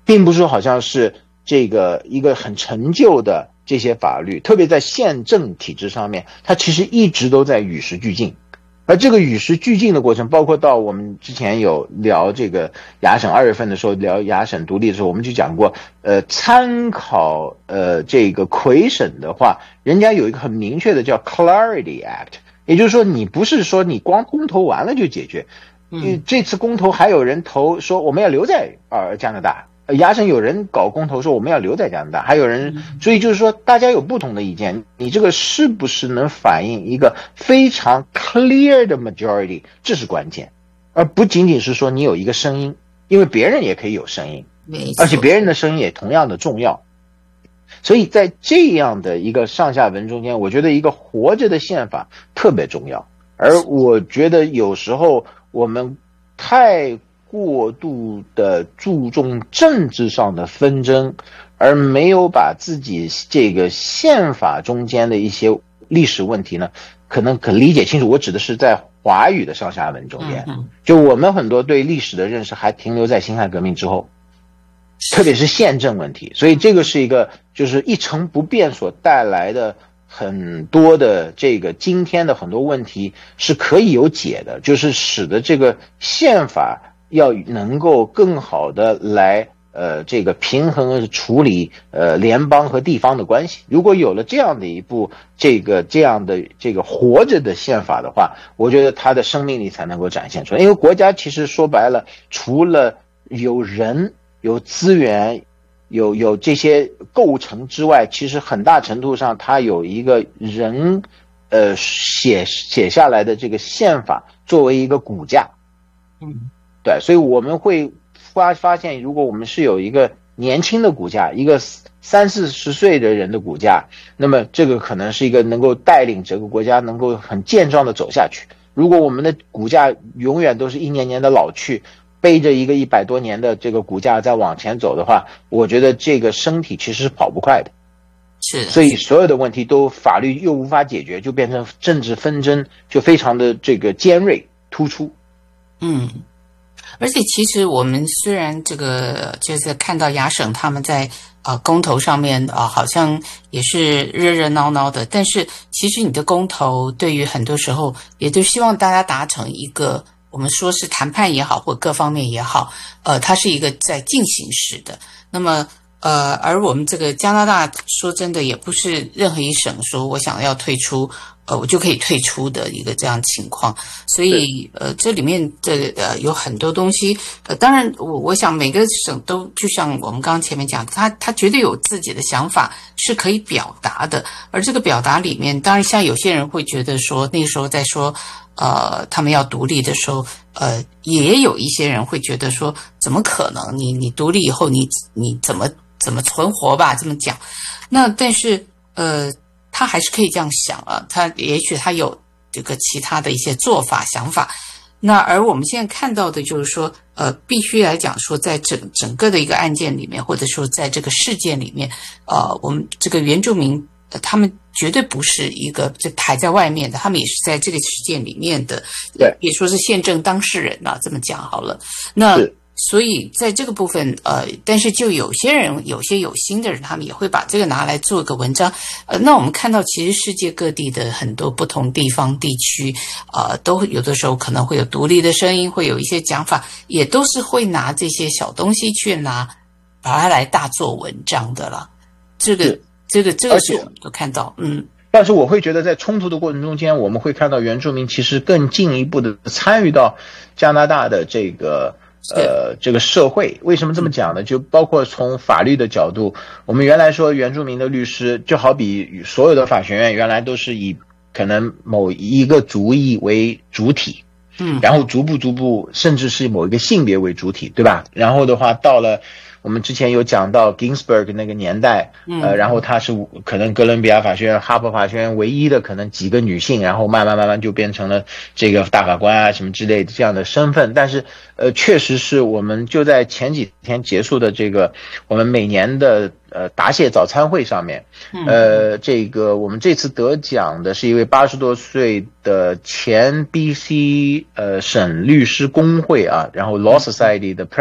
并不是说好像是这个一个很陈旧的这些法律，特别在宪政体制上面，它其实一直都在与时俱进。而这个与时俱进的过程，包括到我们之前有聊这个亚省2月份的时候，聊亚省独立的时候，我们就讲过，参考这个魁省的话，人家有一个很明确的叫 Clarity Act， 也就是说你不是说你光公投完了就解决，这次公投还有人投说我们要留在加拿大。亚省有人搞公投说我们要留在加拿大，还有人，所以就是说大家有不同的意见，你这个是不是能反映一个非常 clear 的 majority， 这是关键，而不仅仅是说你有一个声音，因为别人也可以有声音，而且别人的声音也同样的重要。所以在这样的一个上下文中间，我觉得一个活着的宪法特别重要，而我觉得有时候我们太过度的注重政治上的纷争，而没有把自己这个宪法中间的一些历史问题呢，可能理解清楚。我指的是在华语的上下文中间，就我们很多对历史的认识还停留在辛亥革命之后，特别是宪政问题。所以这个是一个就是一成不变所带来的很多的这个今天的很多问题是可以有解的，就是使得这个宪法要能够更好的来这个平衡处理联邦和地方的关系。如果有了这样的一部这样的这个活着的宪法的话，我觉得它的生命力才能够展现出来。因为国家其实说白了，除了有人有资源有这些构成之外，其实很大程度上它有一个人写下来的这个宪法作为一个骨架。对，所以我们会发现，如果我们是有一个年轻的骨架，一个30-40岁的人的骨架，那么这个可能是一个能够带领整个国家能够很健壮的走下去。如果我们的骨架永远都是一年年的老去，背着一个100多年的这个骨架在往前走的话，我觉得这个身体其实是跑不快的。 是， 所以所有的问题都法律又无法解决，就变成政治纷争，就非常的这个尖锐突出。 而且其实我们虽然这个就是看到亚省他们在公投上面好像也是热热闹闹的，但是其实你的公投对于很多时候也就希望大家达成一个我们说是谈判也好或各方面也好，它是一个在进行时的。那么而我们这个加拿大说真的也不是任何一省说我想要退出我就可以退出的一个这样情况，所以这里面有很多东西当然我想每个省都就像我们刚刚前面讲的，他绝对有自己的想法是可以表达的，而这个表达里面当然像有些人会觉得说那个时候在说他们要独立的时候也有一些人会觉得说怎么可能你独立以后你怎么存活吧这么讲，那但是他还是可以这样想他也许他有这个其他的一些做法想法。那而我们现在看到的就是说必须来讲说在整个的一个案件里面，或者说在这个事件里面我们这个原住民他们绝对不是一个就排在外面的，他们也是在这个事件里面的，也说是宪政当事人这么讲好了。那所以在这个部分但是就有些人有些有心的人他们也会把这个拿来做个文章那我们看到其实世界各地的很多不同地方地区都有的时候可能会有独立的声音，会有一些讲法，也都是会拿这些小东西去把它来大做文章的了。这个是我们都看到但是我会觉得在冲突的过程中间，我们会看到原住民其实更进一步的参与到加拿大的这个社会。为什么这么讲呢？就包括从法律的角度，我们原来说原住民的律师就好比所有的法学院原来都是以可能某一个族裔为主体，然后逐步甚至是某一个性别为主体，对吧？然后的话到了我们之前有讲到 Ginsburg 那个年代然后他是可能哥伦比亚法学院哈佛法学院唯一的可能几个女性，然后慢慢就变成了这个大法官什么之类的这样的身份。但是确实是我们就在前几天结束的这个我们每年的答谢早餐会上面这个我们这次得奖的是一位80多岁的前 BC 省律师工会然后 Law Society 的